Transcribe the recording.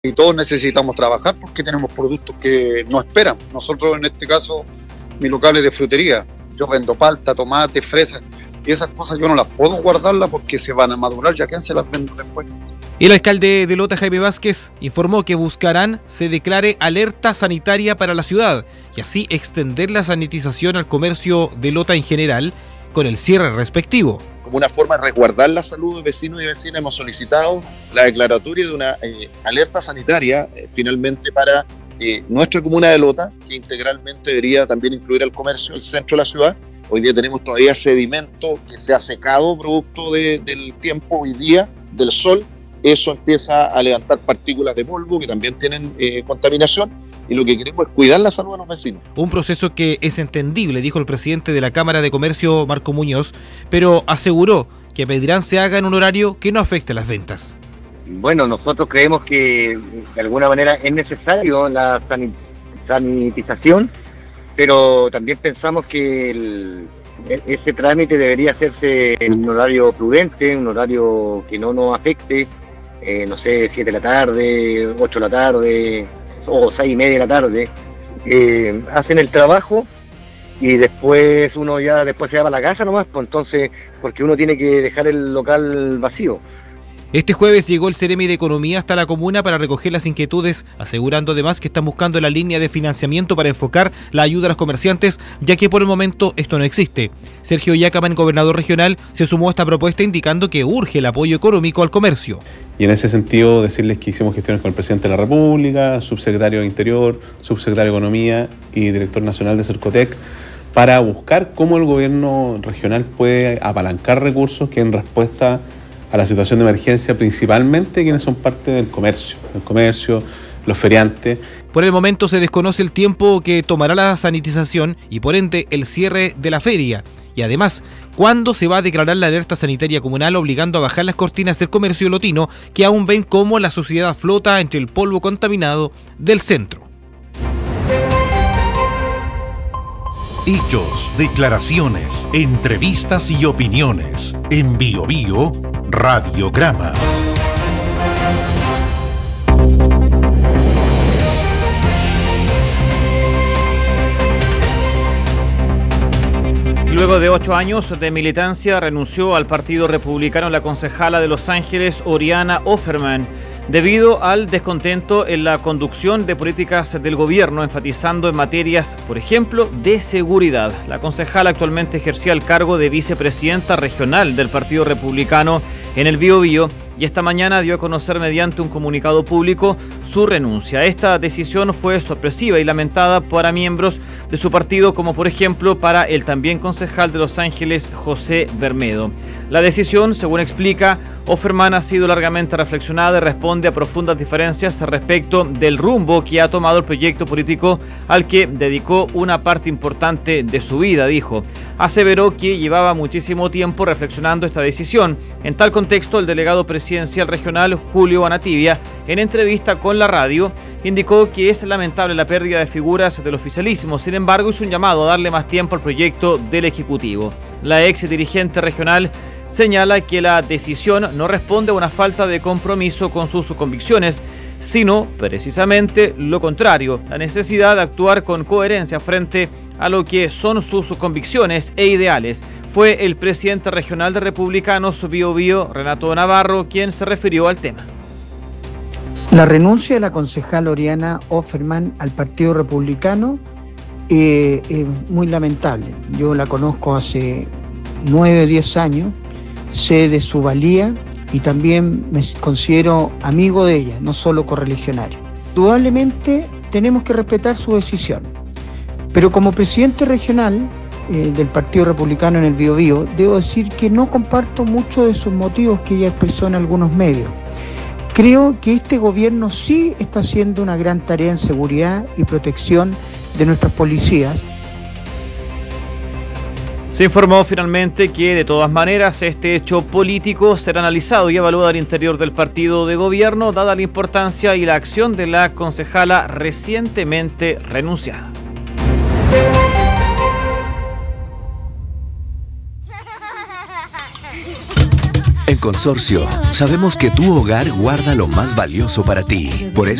y todos necesitamos trabajar porque tenemos productos que no esperan. Nosotros en este caso, mi local es de frutería, yo vendo palta, tomate, fresas, y esas cosas yo no las puedo guardarlas porque se van a madurar, ya que se las vendo después. El alcalde de Lota, Jaime Vázquez, informó que buscarán se declare alerta sanitaria para la ciudad y así extender la sanitización al comercio de Lota en general con el cierre respectivo. Como una forma de resguardar la salud de vecinos y vecinas, hemos solicitado la declaratoria de una alerta sanitaria finalmente para nuestra comuna de Lota, que integralmente debería también incluir al comercio del centro de la ciudad. Hoy día tenemos todavía sedimento que se ha secado producto del tiempo hoy día, del sol. Eso empieza a levantar partículas de polvo que también tienen contaminación, y lo que queremos es cuidar la salud de los vecinos. Un proceso que es entendible, dijo el presidente de la Cámara de Comercio, Marco Muñoz, pero aseguró que pedirán se haga en un horario que no afecte las ventas. Bueno, nosotros creemos que de alguna manera es necesario la sanitización, pero también pensamos que ese trámite debería hacerse en un horario prudente, un horario que no nos afecte, 7 de la tarde, 8 de la tarde o 6:30 de la tarde. Hacen el trabajo y después uno ya después se va a la casa nomás, pues entonces, porque uno tiene que dejar el local vacío. Este jueves llegó el Ceremi de Economía hasta la comuna para recoger las inquietudes, asegurando además que están buscando la línea de financiamiento para enfocar la ayuda a los comerciantes, ya que por el momento esto no existe. Sergio Yacaman, gobernador regional, se sumó a esta propuesta indicando que urge el apoyo económico al comercio. Y en ese sentido decirles que hicimos gestiones con el presidente de la República, subsecretario de Interior, subsecretario de Economía y director nacional de Cercotec, para buscar cómo el gobierno regional puede apalancar recursos que en respuesta a la situación de emergencia, principalmente quienes son parte del comercio, los feriantes. Por el momento se desconoce el tiempo que tomará la sanitización y por ende el cierre de la feria. Y además, ¿cuándo se va a declarar la alerta sanitaria comunal obligando a bajar las cortinas del comercio lotino que aún ven cómo la sociedad flota entre el polvo contaminado del centro? Hechos, declaraciones, entrevistas y opiniones. En Biobío Radiograma. Luego de 8 años de militancia, renunció al Partido Republicano la concejala de Los Ángeles, Oriana Offerman, debido al descontento en la conducción de políticas del gobierno, enfatizando en materias, por ejemplo, de seguridad. La concejala actualmente ejercía el cargo de vicepresidenta regional del Partido Republicano en el Biobío y esta mañana dio a conocer mediante un comunicado público su renuncia. Esta decisión fue sorpresiva y lamentada para miembros de su partido, como por ejemplo para el también concejal de Los Ángeles, José Bermedo. La decisión, según explica, Offerman ha sido largamente reflexionada y responde a profundas diferencias respecto del rumbo que ha tomado el proyecto político al que dedicó una parte importante de su vida, dijo. Aseveró que llevaba muchísimo tiempo reflexionando esta decisión. En tal contexto, el delegado presidencial regional, Julio Anativia, en entrevista con la radio, indicó que es lamentable la pérdida de figuras del oficialismo. Sin embargo, hizo un llamado a darle más tiempo al proyecto del Ejecutivo. La ex dirigente regional señala que la decisión no responde a una falta de compromiso con sus convicciones, sino precisamente lo contrario, la necesidad de actuar con coherencia frente a lo que son sus convicciones e ideales. Fue el presidente regional de Republicanos Biobío, Renato Navarro, quien se refirió al tema. La renuncia de la concejal Oriana Offerman al Partido Republicano es muy lamentable. Yo la conozco hace 9 o 10 años, sé de su valía y también me considero amigo de ella, no solo correligionario. Indudablemente tenemos que respetar su decisión, pero como presidente regional del Partido Republicano en el Biobío, debo decir que no comparto mucho de sus motivos que ella expresó en algunos medios. Creo que este gobierno sí está haciendo una gran tarea en seguridad y protección de nuestras policías. Se informó finalmente que de todas maneras este hecho político será analizado y evaluado al interior del partido de gobierno, dada la importancia y la acción de la concejala recientemente renunciada. En Consorcio, sabemos que tu hogar guarda lo más valioso para ti. Por eso